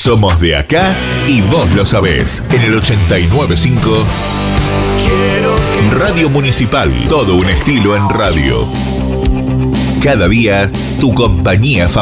Somos de acá y vos lo sabés. En el 89.5 Radio Municipal. Todo un estilo en radio. Cada día, tu compañía favorita.